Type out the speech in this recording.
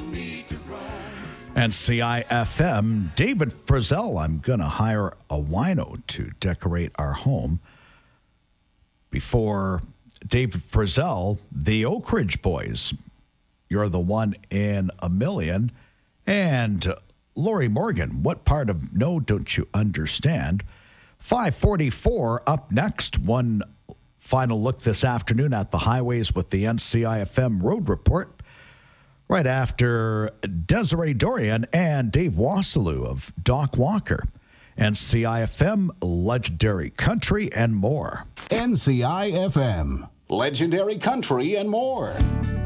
And CIFM, David Frizzell, I'm going to hire a wino to decorate our home. Before David Frizzell, the Oak Ridge Boys, You're the One in a Million. And Lori Morgan, What Part of No Don't You Understand? 5:44 up next. One final look this afternoon at the highways with the NCIFM Road Report. Right after Desiree Dorian and Dave Wassilou of Doc Walker. NCIFM, Legendary Country, and more. NCIFM, Legendary Country, and more.